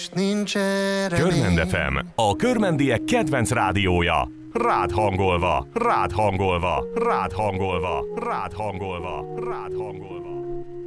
Körmend FM, a körmendiek kedvenc rádiója. Rád hangolva, rád hangolva, rád hangolva, rád hangolva, rád hangolva.